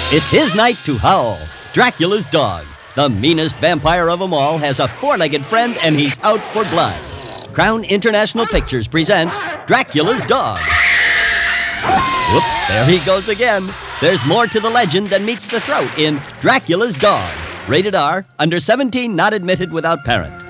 It's his night to howl. Dracula's dog, the meanest vampire of them all, has a four-legged friend and he's out for blood. Crown International Pictures presents Dracula's Dog. Whoops, there he goes again. There's more to the legend than meets the throat in Dracula's Dog. Rated R, under 17, not admitted without parent.